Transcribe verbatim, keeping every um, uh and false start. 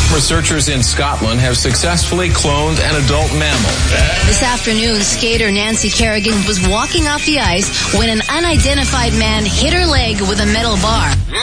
Researchers in Scotland have successfully cloned an adult mammal. This afternoon, skater Nancy Kerrigan was walking off the ice when an unidentified man hit her leg with a metal bar.